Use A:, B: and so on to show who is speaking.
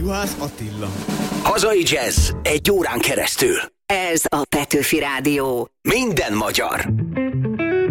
A: Juhász Attila.
B: Hazai jazz egy órán keresztül.
C: Ez a Petőfi Rádió.
B: Minden magyar.